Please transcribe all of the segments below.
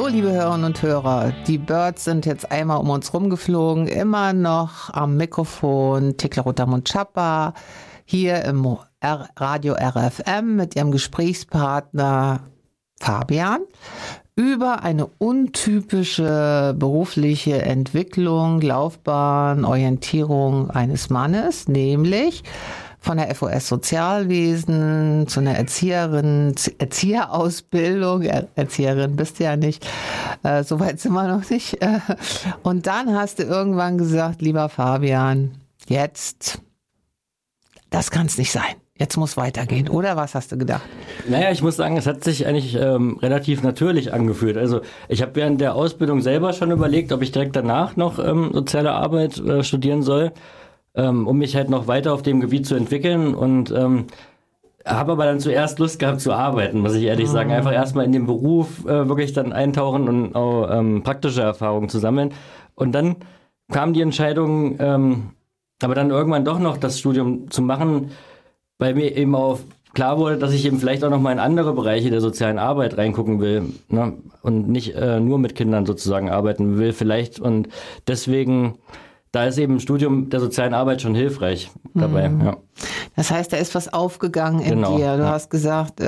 liebe Hörerinnen und Hörer, die Birds sind jetzt einmal um uns rumgeflogen, immer noch am Mikrofon Tekla Rotermund-Chapa, hier im Radio RFM mit ihrem Gesprächspartner Fabian über eine untypische berufliche Entwicklung, Laufbahn, Orientierung eines Mannes, nämlich von der FOS Sozialwesen zu einer Erzieherausbildung. Erzieherin bist du ja nicht, so weit sind wir noch nicht. Und dann hast du irgendwann gesagt, lieber Fabian, jetzt, das kann es nicht sein. Jetzt muss weitergehen, oder was hast du gedacht? Naja, ich muss sagen, es hat sich eigentlich relativ natürlich angefühlt. Also ich habe während der Ausbildung selber schon überlegt, ob ich direkt danach noch soziale Arbeit studieren soll, um mich halt noch weiter auf dem Gebiet zu entwickeln, und habe aber dann zuerst Lust gehabt zu arbeiten, muss ich ehrlich sagen. Einfach erstmal in den Beruf wirklich dann eintauchen und auch praktische Erfahrungen zu sammeln. Und dann kam die Entscheidung, aber dann irgendwann doch noch das Studium zu machen, weil mir eben auch klar wurde, dass ich eben vielleicht auch noch mal in andere Bereiche der sozialen Arbeit reingucken will, ne? Und nicht nur mit Kindern sozusagen arbeiten will vielleicht. Und deswegen, da ist eben ein Studium der sozialen Arbeit schon hilfreich dabei. Ja. Das heißt, da ist was aufgegangen in dir. Du hast gesagt,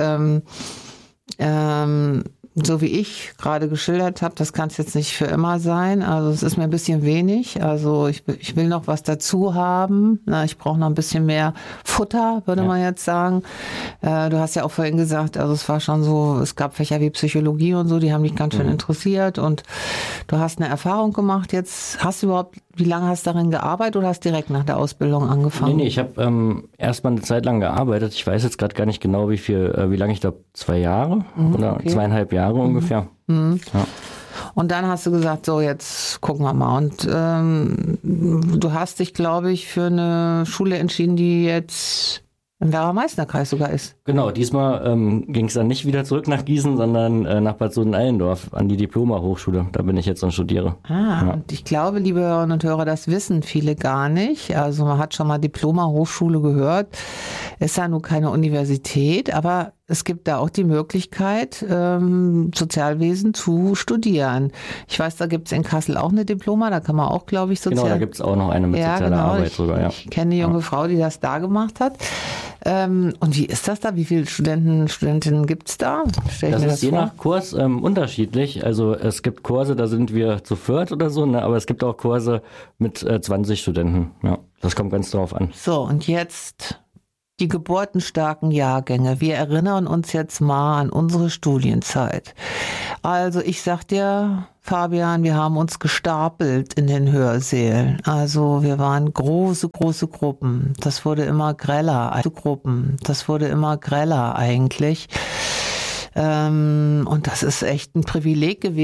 so wie ich gerade geschildert habe, das kann es jetzt nicht für immer sein. Also es ist mir ein bisschen wenig. Also ich will noch was dazu haben. Ich brauche noch ein bisschen mehr Futter, würde man jetzt sagen. Du hast ja auch vorhin gesagt, also es war schon so, es gab Fächer wie Psychologie und so, die haben dich ganz schön interessiert, und du hast eine Erfahrung gemacht. Jetzt hast du überhaupt, wie lange hast du darin gearbeitet oder hast direkt nach der Ausbildung angefangen? Nee, ich habe erstmal eine Zeit lang gearbeitet. Ich weiß jetzt gerade gar nicht genau, wie lange, ich glaube 2 Jahre oder 2,5 Jahre ungefähr. Ja. Und dann hast du gesagt, so jetzt gucken wir mal. Und du hast dich, glaube ich, für eine Schule entschieden, die jetzt im Werra-Meißner-Kreis sogar ist. Genau, diesmal ging es dann nicht wieder zurück nach Gießen, sondern nach Bad Sohn-Allendorf an die Diploma-Hochschule. Da bin ich jetzt und studiere. Und ich glaube, liebe Hörerinnen und Hörer, das wissen viele gar nicht. Also man hat schon mal Diploma-Hochschule gehört. Ist ja nun keine Universität, aber es gibt da auch die Möglichkeit, Sozialwesen zu studieren. Ich weiß, da gibt es in Kassel auch eine Diploma, da kann man auch, glaube ich, Genau, da gibt es auch noch eine mit sozialer Arbeit sogar. Ja. Ich kenne eine junge Frau, die das da gemacht hat. Und wie ist das da? Wie viele Studentinnen gibt es da? Das ist je nach Kurs unterschiedlich. Also es gibt Kurse, da sind wir zu 4 oder so, ne? Aber es gibt auch Kurse mit 20 Studenten. Ja, das kommt ganz drauf an. So, und jetzt die geburtenstarken Jahrgänge. Wir erinnern uns jetzt mal an unsere Studienzeit. Also ich sag dir, Fabian, wir haben uns gestapelt in den Hörsälen. Also wir waren große Gruppen. Das wurde immer greller. Eigentlich. Und das ist echt ein Privileg gewesen.